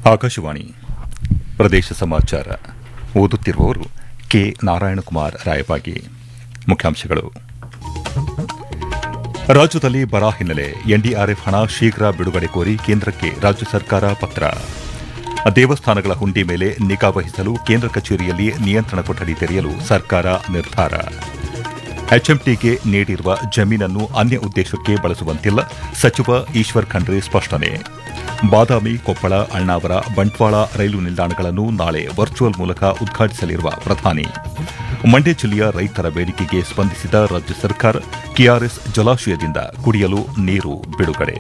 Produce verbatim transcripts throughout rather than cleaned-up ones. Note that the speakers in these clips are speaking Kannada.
ಆಕಾಶವಾಣಿ ಪ್ರದೇಶ ಸಮಾಚಾರ ಓದುತ್ತಿರುವವರು ಕೆ ನಾರಾಯಣಕುಮಾರ್ ರಾಯಬಾಗಿ. ಮುಖ್ಯಾಂಶಗಳು. ರಾಜ್ಯದಲ್ಲಿ ಬರ ಹಿನ್ನೆಲೆ ಎನ್ಡಿಆರ್ಎಫ್ ಹಣ ಶೀಘ್ರ ಬಿಡುಗಡೆ ಕೋರಿ ಕೇಂದ್ರಕ್ಕೆ ರಾಜ್ಯ ಸರ್ಕಾರ ಪತ್ರ. ದೇವಸ್ಥಾನಗಳ ಹುಂಡಿ ಮೇಲೆ ನಿಗಾ ವಹಿಸಲು ಕೇಂದ್ರ ಕಚೇರಿಯಲ್ಲಿ ನಿಯಂತ್ರಣ ಕೊಠಡಿ ತೆರೆಯಲು ಸರ್ಕಾರ ನಿರ್ಧಾರ. ಎಚ್ಎಂಟಿಗೆ ನೀಡಿರುವ ಜಮೀನನ್ನು ಅನ್ಯ ಉದ್ದೇಶಕ್ಕೆ ಬಳಸುವಂತಿಲ್ಲ, ಸಚಿವ ಈಶ್ವರ್ ಖಂಡ್ರೆ ಸ್ಪಷ್ಟನೆ. ಬಾದಾಮಿ, ಕೊಪ್ಪಳ, ಅಳ್ನಾವರ, ಬಂಟ್ವಾಳ ರೈಲು ನಿಲ್ದಾಣಗಳನ್ನು ನಾಳೆ ವರ್ಚುವಲ್ ಮೂಲಕ ಉದ್ಘಾಟಿಸಲಿರುವ ಪ್ರಧಾನಿ. ಮಂಡ್ಯ ಜಿಲ್ಲೆಯ ರೈತರ ಬೇಡಿಕೆಗೆ ಸ್ಪಂದಿಸಿದ ರಾಜ್ಯ ಸರ್ಕಾರ, ಕೆಆರ್ಎಸ್ ಜಲಾಶಯದಿಂದ ಕುಡಿಯಲು ನೀರು ಬಿಡುಗಡೆ.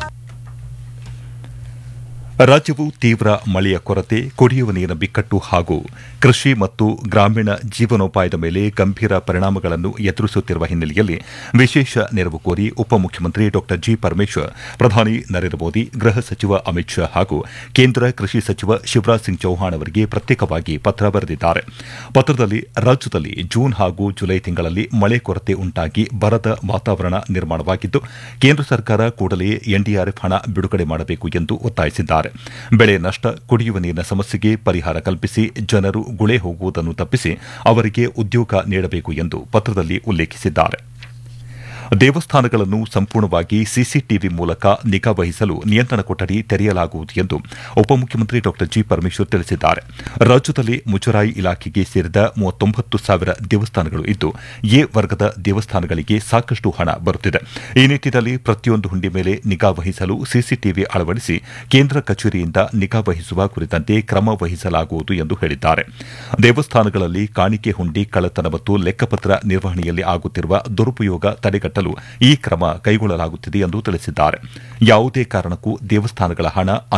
ರಾಜ್ಯವು ತೀವ್ರ ಮಳೆಯ ಕೊರತೆ, ಕುಡಿಯುವ ನೀರಿನ ಬಿಕ್ಕಟ್ಟು ಹಾಗೂ ಕೃಷಿ ಮತ್ತು ಗ್ರಾಮೀಣ ಜೀವನೋಪಾಯದ ಮೇಲೆ ಗಂಭೀರ ಪರಿಣಾಮಗಳನ್ನು ಎದುರಿಸುತ್ತಿರುವ ಹಿನ್ನೆಲೆಯಲ್ಲಿ ವಿಶೇಷ ನೆರವು ಕೋರಿ ಉಪಮುಖ್ಯಮಂತ್ರಿ ಡಾ ಜಿ ಪರಮೇಶ್ವರ್ ಪ್ರಧಾನಿ ನರೇಂದ್ರ ಮೋದಿ, ಗೃಹ ಸಚಿವ ಅಮಿತ್ ಶಾ ಹಾಗೂ ಕೇಂದ್ರ ಕೃಷಿ ಸಚಿವ ಶಿವರಾಜ್ ಸಿಂಗ್ ಚೌಹಾಣ್ ಅವರಿಗೆ ಪ್ರತ್ಯೇಕವಾಗಿ ಪತ್ರ ಬರೆದಿದ್ದಾರೆ. ಪತ್ರದಲ್ಲಿ ರಾಜ್ಯದಲ್ಲಿ ಜೂನ್ ಹಾಗೂ ಜುಲೈ ತಿಂಗಳಲ್ಲಿ ಮಳೆ ಕೊರತೆ ಉಂಟಾಗಿ ಬರದ ವಾತಾವರಣ ನಿರ್ಮಾಣವಾಗಿದ್ದು, ಕೇಂದ್ರ ಸರ್ಕಾರ ಕೂಡಲೇ ಎನ್ಡಿಆರ್ಎಫ್ ಹಣ ಬಿಡುಗಡೆ ಮಾಡಬೇಕು ಎಂದು ಒತ್ತಾಯಿಸಿದ್ದಾರೆ. ಬೆಳೆ ನಷ್ಟ, ಕುಡಿಯುವ ನೀರಿನ ಸಮಸ್ಯೆಗೆ ಪರಿಹಾರ ಕಲ್ಪಿಸಿ ಜನರು ಗುಳೆ ಹೋಗುವುದನ್ನು ತಪ್ಪಿಸಿ ಅವರಿಗೆ ಉದ್ಯೋಗ ನೀಡಬೇಕು ಎಂದು ಪತ್ರದಲ್ಲಿ ಉಲ್ಲೇಖಿಸಿದ್ದಾರೆ. ದೇವಸ್ಥಾನಗಳನ್ನು ಸಂಪೂರ್ಣವಾಗಿ ಸಿಸಿಟಿವಿ ಮೂಲಕ ನಿಗಾ ವಹಿಸಲು ನಿಯಂತ್ರಣ ಕೊಠಡಿ ತೆರೆಯಲಾಗುವುದು ಎಂದು ಉಪಮುಖ್ಯಮಂತ್ರಿ ಡಾ ಜಿ ಪರಮೇಶ್ವರ್ ತಿಳಿಸಿದ್ದಾರೆ. ರಾಜ್ಯದಲ್ಲಿ ಮುಜರಾಯಿ ಇಲಾಖೆಗೆ ಸೇರಿದ ಮೂವತ್ತೊಂಬತ್ತು ಸಾವಿರ ದೇವಸ್ಥಾನಗಳು ಇದ್ದು, ಎ ವರ್ಗದ ದೇವಸ್ಥಾನಗಳಿಗೆ ಸಾಕಷ್ಟು ಹಣ ಬರುತ್ತಿದೆ. ಈ ನಿಟ್ಟಿನಲ್ಲಿ ಪ್ರತಿಯೊಂದು ಹುಂಡಿ ಮೇಲೆ ನಿಗಾ ವಹಿಸಲು ಸಿಸಿಟಿವಿ ಅಳವಡಿಸಿ ಕೇಂದ್ರ ಕಚೇರಿಯಿಂದ ನಿಗಾ ವಹಿಸುವ ಕುರಿತಂತೆ ಕ್ರಮ ವಹಿಸಲಾಗುವುದು ಎಂದು ಹೇಳಿದ್ದಾರೆ. ದೇವಸ್ಥಾನಗಳಲ್ಲಿ ಕಾಣಿಕೆ ಹುಂಡಿ ಕಳ್ಳತನ ಮತ್ತು ಲೆಕ್ಕಪತ್ರ ನಿರ್ವಹಣೆಯಲ್ಲಿ ಆಗುತ್ತಿರುವ ದುರುಪಯೋಗ ತಡೆಗಟ್ಟಲು ಈ ಕ್ರಮ ಕೈಗೊಳ್ಳಲಾಗುತ್ತಿದೆ ಎಂದು ತಿಳಿಸಿದ್ದಾರೆ. ಯಾವುದೇ ಕಾರಣಕ್ಕೂ ದೇವಸ್ಥಾನಗಳ ಹಣ